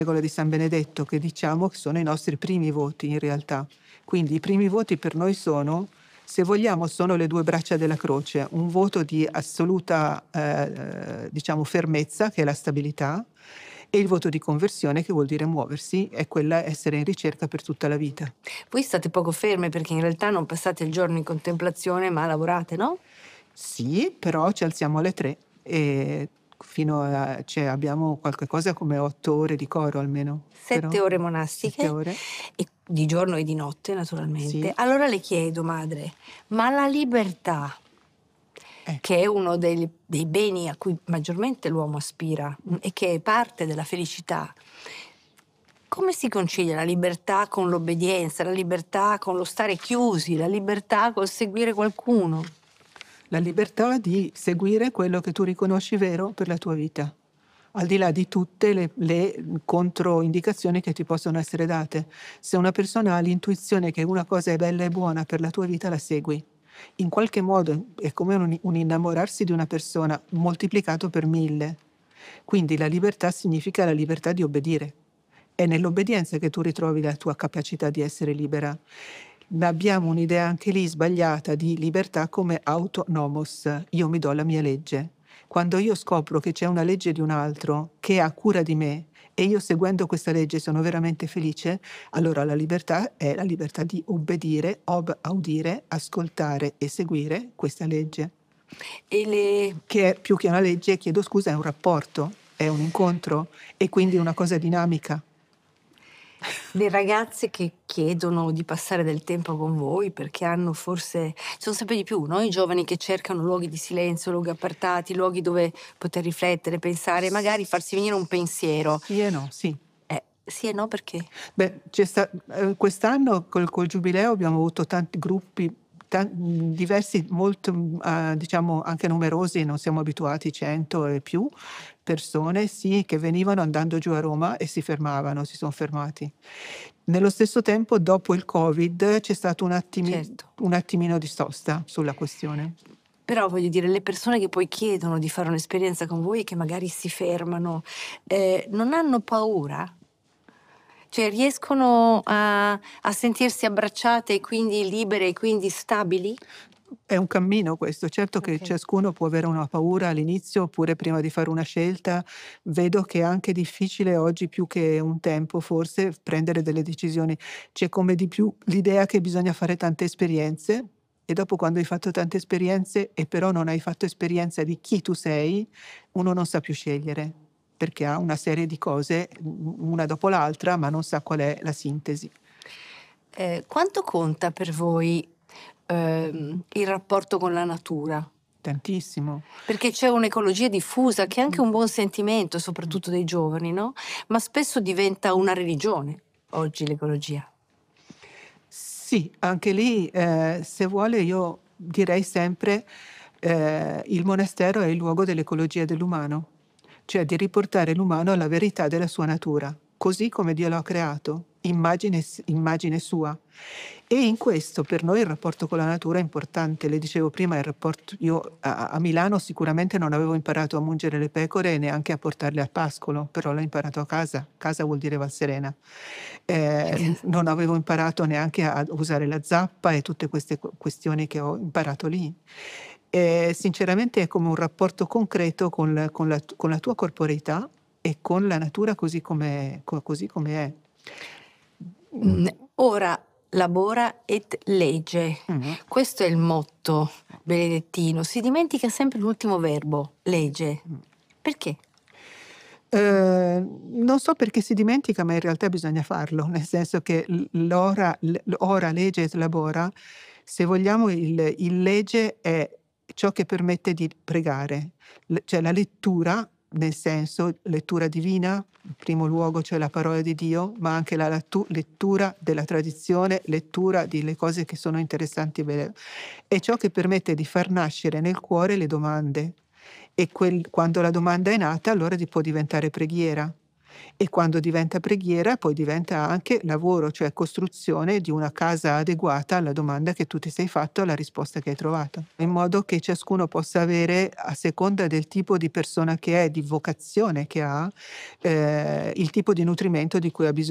regola di San Benedetto, che diciamo che sono i nostri primi voti in realtà. Quindi i primi voti per noi sono, se vogliamo, sono le 2 braccia della croce, un voto di assoluta, diciamo fermezza, che è la stabilità, e il voto di conversione, che vuol dire muoversi, è quella essere in ricerca per tutta la vita. Voi state poco ferme perché in realtà non passate il giorno in contemplazione, ma lavorate, no? Sì, però ci alziamo alle 3 e fino a cioè abbiamo qualche cosa come 8 ore di coro almeno, 7 però ore 7 monastiche ore, e di giorno e di notte naturalmente. sì. Allora le chiedo, madre, ma la libertà, Eh. che è uno dei beni a cui maggiormente l'uomo aspira e che è parte della felicità, come si concilia la libertà con l'obbedienza, la libertà con lo stare chiusi, la libertà col seguire qualcuno? La libertà di seguire quello che tu riconosci vero per la tua vita, al di là di tutte le controindicazioni che ti possono essere date. Se una persona ha l'intuizione che una cosa è bella e buona per la tua vita, la segui. In qualche modo è come un innamorarsi di una persona moltiplicato per 1000. Quindi la libertà significa la libertà di obbedire. È nell'obbedienza che tu ritrovi la tua capacità di essere libera. Ma abbiamo un'idea anche lì sbagliata di libertà come autonomos, io mi do la mia legge. Quando io scopro che c'è una legge di un altro che ha cura di me e io seguendo questa legge sono veramente felice, allora la libertà è la libertà di obbedire, audire, ascoltare e seguire questa legge, E le che è più che una legge, chiedo scusa, è un rapporto, è un incontro e quindi una cosa dinamica. Le ragazze che chiedono di passare del tempo con voi perché hanno forse sono sempre di più, no, i giovani che cercano luoghi di silenzio, luoghi appartati, luoghi dove poter riflettere, pensare, magari farsi venire un pensiero. Sì e no, sì. Sì e no perché? Beh, quest'anno col giubileo abbiamo avuto tanti gruppi, diversi, molto, diciamo anche numerosi, non siamo abituati, 100 e più persone, sì, che venivano andando giù a Roma e si fermavano, si son fermati. Nello stesso tempo, dopo il Covid, c'è stato Certo. un attimino di sosta sulla questione. Però voglio dire, le persone che poi chiedono di fare un'esperienza con voi, che magari si fermano, non hanno paura? Cioè riescono a sentirsi abbracciate e quindi libere e quindi stabili? È un cammino questo, certo che Okay. ciascuno può avere una paura all'inizio, oppure prima di fare una scelta. Vedo che è anche difficile oggi più che un tempo forse prendere delle decisioni. C'è come di più l'idea che bisogna fare tante esperienze e dopo quando hai fatto tante esperienze e però non hai fatto esperienza di chi tu sei, uno non sa più scegliere, perché ha una serie di cose, una dopo l'altra, ma non sa qual è la sintesi. Quanto conta per voi, il rapporto con la natura? Tantissimo. Perché c'è un'ecologia diffusa che è anche Mh. un buon sentimento, Mh. soprattutto dei giovani, no, ma spesso diventa una religione oggi l'ecologia. Sì, anche lì, se vuole io direi sempre, il monastero è il luogo dell'ecologia dell'umano, cioè di riportare l'umano alla verità della sua natura, così come Dio lo ha creato, immagine sua. E in questo per noi il rapporto con la natura è importante. Le dicevo prima il rapporto io a Milano sicuramente non avevo imparato a mungere le pecore e neanche a portarle al pascolo, però l'ho imparato a casa. Casa vuol dire Valserena. Non avevo imparato neanche a usare la zappa e tutte queste questioni che ho imparato lì. Sinceramente è come un rapporto concreto con la tua corporeità e con la natura così come è. Ora labora et legge. Mh-mh. Questo è il motto benedettino. Si dimentica sempre l'ultimo verbo, legge. Mh. Perché? Non so perché si dimentica, ma in realtà bisogna farlo, nel senso che ora legge et labora, se vogliamo il legge è ciò che permette di pregare, cioè la lettura, nel senso lettura divina, in primo luogo, cioè la parola di Dio, ma anche la lettura della tradizione, lettura delle cose che sono interessanti è ciò che permette di far nascere nel cuore le domande. E quando la domanda è nata allora può diventare preghiera. E quando diventa preghiera poi diventa anche lavoro, cioè costruzione di una casa adeguata alla domanda che tu ti sei fatto, alla risposta che hai trovato. In modo che ciascuno possa avere, a seconda del tipo di persona che è, di vocazione che ha, il tipo di nutrimento di cui ha bisogno.